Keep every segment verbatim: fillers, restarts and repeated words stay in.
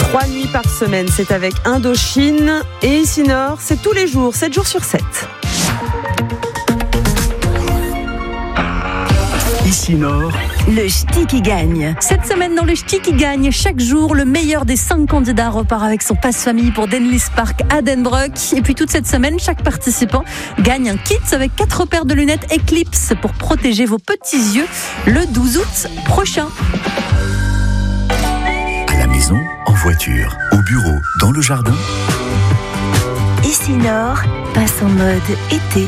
Trois nuits par semaine, c'est avec Indochine. Et ici Nord, c'est tous les jours, sept jours sur sept. Ici Nord, le ch'ti qui gagne. Cette semaine dans le ch'ti qui gagne, chaque jour, le meilleur des cinq candidats repart avec son passe-famille pour Denlis Park à Denbrock. Et puis toute cette semaine, chaque participant gagne un kit avec quatre paires de lunettes Eclipse pour protéger vos petits yeux le douze août prochain. à la maison, en voiture, au bureau, dans le jardin. Ici Nord passe en mode été.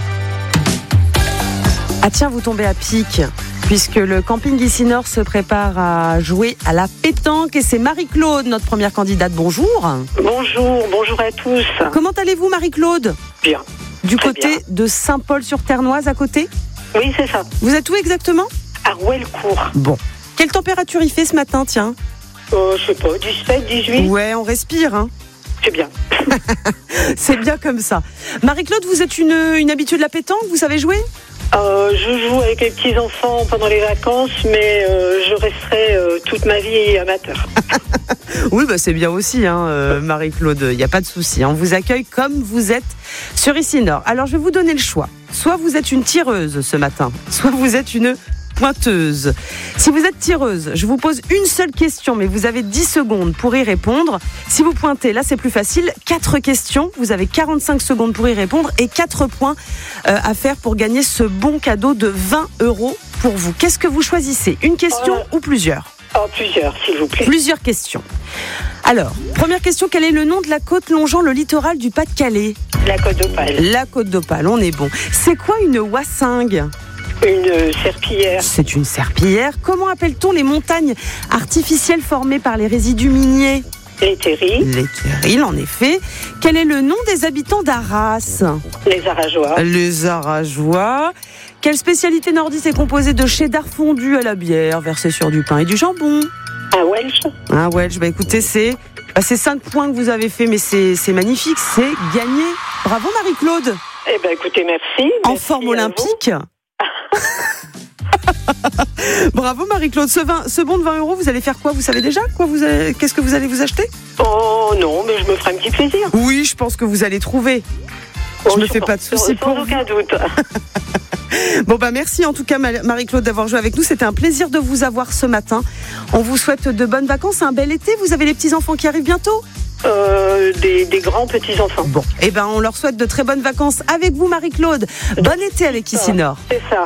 Ah tiens, vous tombez à pic, puisque le camping ici Nord se prépare à jouer à la pétanque. Et c'est Marie-Claude, notre première candidate. Bonjour. Bonjour, bonjour à tous. Comment allez-vous, Marie-Claude ? Bien. Du Très côté bien. de Saint-Paul-sur-Ternoise, à côté ? Oui, c'est ça. Vous êtes où exactement ? À Rouelcourt. Bon. Quelle température il fait ce matin, tiens ? Euh, je sais pas, dix-sept, dix-huit. Ouais, on respire, hein. C'est bien. C'est bien comme ça. Marie-Claude, vous êtes une, une habituée de la pétanque ? Vous savez jouer ? Euh, je joue avec les petits-enfants pendant les vacances, mais euh, je resterai euh, toute ma vie amateur. Oui, bah c'est bien aussi, hein, euh, Marie-Claude. Il n'y a pas de souci. On vous accueille comme vous êtes sur Ici Nord. Alors, je vais vous donner le choix. Soit vous êtes une tireuse ce matin, soit vous êtes une pointeuse. Si vous êtes tireuse, je vous pose une seule question, mais vous avez dix secondes pour y répondre. Si vous pointez, là c'est plus facile. Quatre questions, vous avez quarante-cinq secondes pour y répondre et quatre points euh, à faire pour gagner ce bon cadeau de vingt euros pour vous. Qu'est-ce que vous choisissez ? Une question Euh, ou plusieurs ? Oh, plusieurs, s'il vous plaît. Plusieurs questions. Alors, première question, quel est le nom de la côte longeant le littoral du Pas-de-Calais ? La Côte d'Opale. La côte d'Opale, on est bon. C'est quoi une wassingue ? Une euh, serpillière. C'est une serpillière. Comment appelle-t-on les montagnes artificielles formées par les résidus miniers ? Les terrils. Les terrils, en effet. Quel est le nom des habitants d'Arras ? Les arageois. Les Arageois. Quelle spécialité nordiste est composée de cheddar fondu à la bière, versé sur du pain et du jambon ? À Welch. Ah Welch, bah écoutez, c'est, bah c'est cinq points que vous avez fait, mais c'est, c'est magnifique, c'est gagné. Bravo Marie-Claude. Eh ben, écoutez, merci. En Merci forme à olympique. Bravo Marie-Claude. Ce, vingt, ce bon de vingt euros, vous allez faire quoi ? Vous savez déjà quoi vous allez, qu'est-ce que vous allez vous acheter ? vous. Oh non, mais je me ferai un petit plaisir. Oui, je pense que vous allez trouver. Je Oh, me sans- fais pas de sans- soucis sans pour vous. aucun doute. Bon bah merci en tout cas Marie-Claude d'avoir joué avec nous. C'était un plaisir de vous avoir ce matin. On vous souhaite de bonnes vacances, un bel été. Vous avez les petits-enfants qui arrivent bientôt ? Euh, des, des grands petits-enfants. Bon, eh ben on leur souhaite de très bonnes vacances avec vous Marie-Claude. Bon été avec Ici Nord. C'est ça.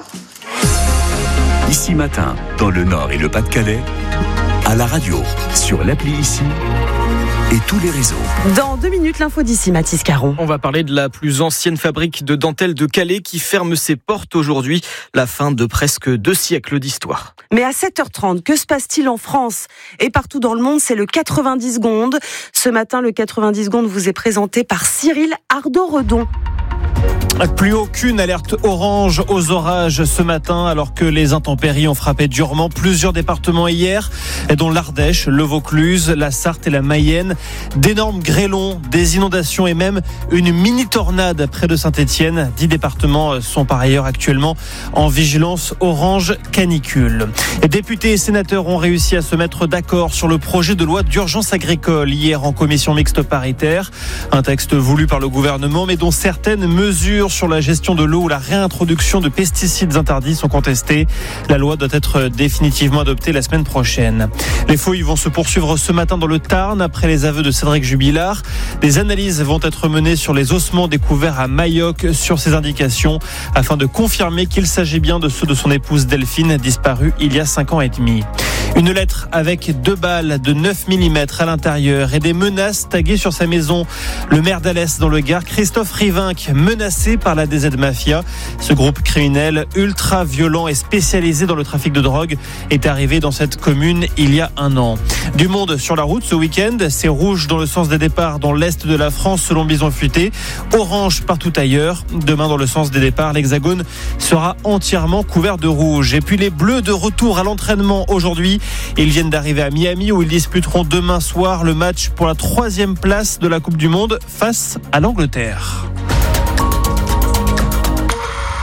Ici Matin, dans le Nord et le Pas-de-Calais, à la radio, sur l'appli Ici et tous les réseaux. Dans deux minutes, l'info d'ici, Mathis Caron. On va parler de la plus ancienne fabrique de dentelle de Calais qui ferme ses portes aujourd'hui. La fin de presque deux siècles d'histoire. Mais à sept heures trente, que se passe-t-il en France et partout dans le monde ? C'est le quatre-vingt-dix secondes. Ce matin, le quatre-vingt-dix secondes vous est présenté par Cyril Ardo-Redon. Plus aucune alerte orange aux orages ce matin, alors que les intempéries ont frappé durement plusieurs départements hier, dont l'Ardèche, le Vaucluse, la Sarthe et la Mayenne. D'énormes grêlons, des inondations et même une mini-tornade près de Saint-Étienne. Dix départements sont par ailleurs actuellement en vigilance orange canicule. Les députés et sénateurs ont réussi à se mettre d'accord sur le projet de loi d'urgence agricole hier en commission mixte paritaire. Un texte voulu par le gouvernement, mais dont certaines mesures sur la gestion de l'eau ou la réintroduction de pesticides interdits sont contestées. La loi doit être définitivement adoptée la semaine prochaine. Les fouilles vont se poursuivre ce matin dans le Tarn après les aveux de Cédric Jubilard. Des analyses vont être menées sur les ossements découverts à Mayoc sur ces indications afin de confirmer qu'il s'agit bien de ceux de son épouse Delphine, disparue il y a cinq ans et demi. Une lettre avec deux balles de neuf millimètres à l'intérieur et des menaces taguées sur sa maison. Le maire d'Alès dans le Gard, Christophe Rivinc, menacé par la D Z Mafia. Ce groupe criminel ultra violent et spécialisé dans le trafic de drogue est arrivé dans cette commune il y a un an. Du monde sur la route ce week-end, c'est rouge dans le sens des départs dans l'est de la France selon Bison Futé, orange partout ailleurs. Demain dans le sens des départs, l'Hexagone sera entièrement couvert de rouge. Et puis les Bleus de retour à l'entraînement aujourd'hui. Ils viennent d'arriver à Miami où ils disputeront demain soir le match pour la troisième place de la Coupe du Monde face à l'Angleterre.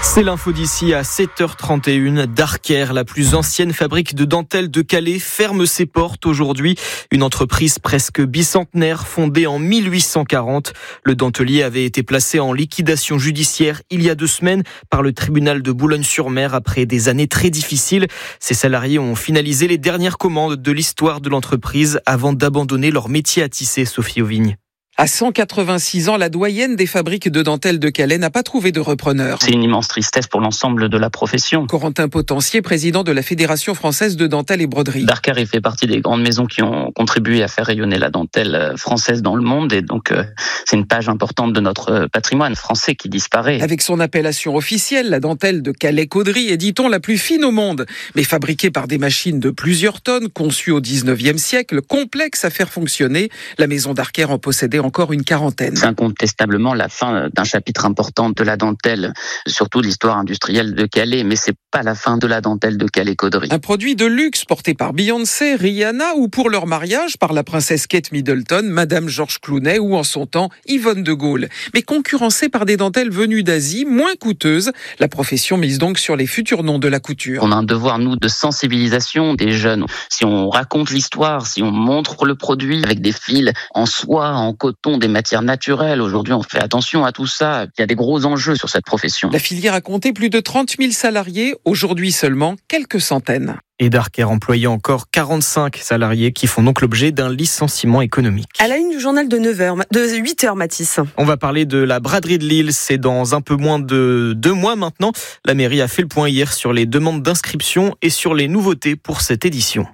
C'est l'info d'ici à sept heures trente et une. Darker, la plus ancienne fabrique de dentelle de Calais, ferme ses portes aujourd'hui. Une entreprise presque bicentenaire fondée en mille huit cent quarante. Le dentelier avait été placé en liquidation judiciaire il y a deux semaines par le tribunal de Boulogne-sur-Mer après des années très difficiles. Ses salariés ont finalisé les dernières commandes de l'histoire de l'entreprise avant d'abandonner leur métier à tisser. Sophie Auvigne. À cent quatre-vingt-six ans, la doyenne des fabriques de dentelle de Calais n'a pas trouvé de repreneur. C'est une immense tristesse pour l'ensemble de la profession. Corentin Potencier, président de la Fédération française de dentelle et broderie. Darker fait partie des grandes maisons qui ont contribué à faire rayonner la dentelle française dans le monde et donc euh, c'est une page importante de notre patrimoine français qui disparaît. Avec son appellation officielle, la dentelle de Calais-Caudry est, dit-on, la plus fine au monde, mais fabriquée par des machines de plusieurs tonnes, conçues au dix-neuvième siècle, complexe à faire fonctionner. La maison Darker en possédait encore une quarantaine. C'est incontestablement la fin d'un chapitre important de la dentelle, surtout de l'histoire industrielle de Calais, mais c'est pas la fin de la dentelle de Calais-Caudry. Un produit de luxe porté par Beyoncé, Rihanna ou pour leur mariage par la princesse Kate Middleton, Madame George Clooney ou en son temps Yvonne de Gaulle. Mais concurrencé par des dentelles venues d'Asie, moins coûteuses, la profession mise donc sur les futurs noms de la couture. On a un devoir, nous, de sensibilisation des jeunes. Si on raconte l'histoire, si on montre le produit avec des fils en soie, en coton, des matières naturelles. Aujourd'hui, on fait attention à tout ça. Il y a des gros enjeux sur cette profession. La filière a compté plus de trente mille salariés. Aujourd'hui seulement quelques centaines. Et Darker employait encore quarante-cinq salariés qui font donc l'objet d'un licenciement économique. À la une du journal de neuf heures, de huit heures, Mathis. On va parler de la braderie de Lille. C'est dans un peu moins de deux mois maintenant. La mairie a fait le point hier sur les demandes d'inscription et sur les nouveautés pour cette édition.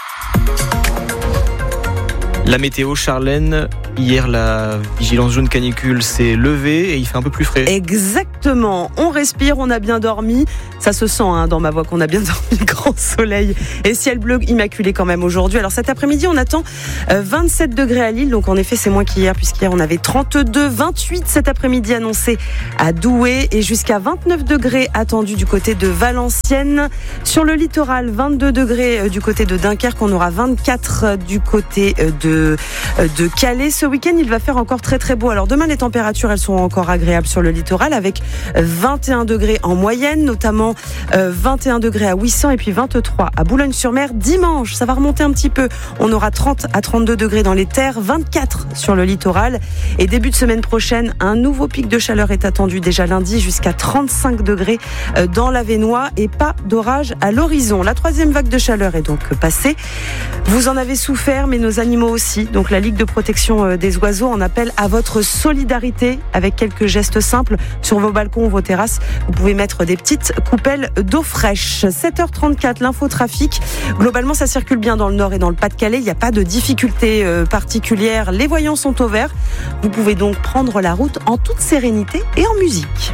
La météo, Charlène, hier la vigilance jaune canicule s'est levée et il fait un peu plus frais. Exactement, on respire, on a bien dormi, ça se sent hein, dans ma voix qu'on a bien dormi, grand soleil et ciel bleu immaculé quand même aujourd'hui. Alors cet après-midi on attend vingt-sept degrés à Lille, donc en effet c'est moins qu'hier puisqu'hier on avait trente-deux, vingt-huit cet après-midi annoncé à Douai et jusqu'à vingt-neuf degrés attendus du côté de Valenciennes. Sur le littoral, vingt-deux degrés du côté de Dunkerque, on aura vingt-quatre du côté de de Calais. Ce week-end, il va faire encore très très beau. Alors demain, les températures, elles sont encore agréables sur le littoral avec vingt et un degrés en moyenne, notamment vingt et un degrés à Ouessant et puis vingt-trois à Boulogne-sur-Mer. Dimanche, ça va remonter un petit peu. On aura trente à trente-deux degrés dans les terres, vingt-quatre sur le littoral. Et début de semaine prochaine, un nouveau pic de chaleur est attendu déjà lundi jusqu'à trente-cinq degrés dans l'Avesnois et pas d'orage à l'horizon. La troisième vague de chaleur est donc passée. Vous en avez souffert, mais nos animaux aussi. Donc la Ligue de protection des oiseaux en appelle à votre solidarité avec quelques gestes simples sur vos balcons ou vos terrasses. Vous pouvez mettre des petites coupelles d'eau fraîche. sept heures trente-quatre, l'infotrafic. Globalement, ça circule bien dans le nord et dans le Pas-de-Calais. Il n'y a pas de difficultés particulières. Les voyants sont au vert. Vous pouvez donc prendre la route en toute sérénité et en musique.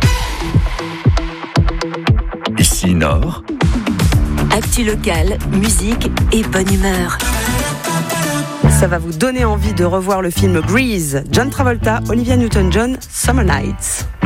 Ici Nord. Actu locale, musique et bonne humeur. Ça va vous donner envie de revoir le film Grease. John Travolta, Olivia Newton-John, Summer Nights.